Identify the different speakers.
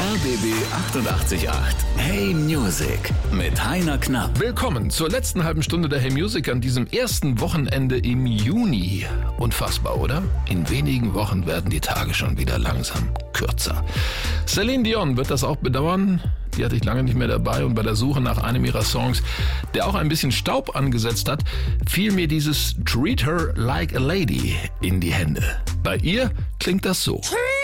Speaker 1: RBB 888. Hey Music mit Heiner Knapp.
Speaker 2: Willkommen zur letzten halben Stunde der Hey Music an diesem ersten Wochenende im Juni. Unfassbar, oder? In wenigen Wochen werden die Tage schon wieder langsam kürzer. Celine Dion wird das auch bedauern. Die hatte ich lange nicht mehr dabei und bei der Suche nach einem ihrer Songs, der auch ein bisschen Staub angesetzt hat, fiel mir dieses Treat Her Like a Lady in die Hände. Bei ihr klingt das so.